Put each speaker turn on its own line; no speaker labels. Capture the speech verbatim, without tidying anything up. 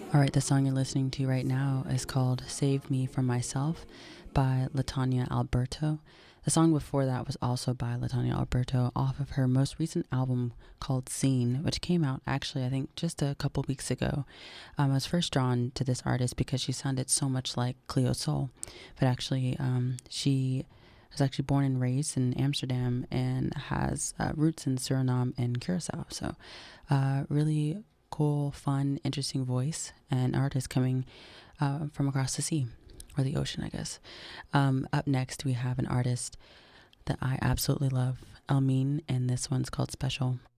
All right, the song you're listening to right now is called Save Me From Myself by Latanya Alberto. The song before that was also by Latanya Alberto off of her most recent album called Scene, which came out actually, I think, just a couple weeks ago. Um, I was first drawn to this artist because she sounded so much like Cleo Sol, but actually um, she was actually born and raised in Amsterdam and has uh, roots in Suriname and Curacao. So uh, really cool, fun, interesting voice and artist coming uh, from across the sea or the ocean, I guess. Um, up next, we have an artist that I absolutely love, Elmine, and this one's called Special.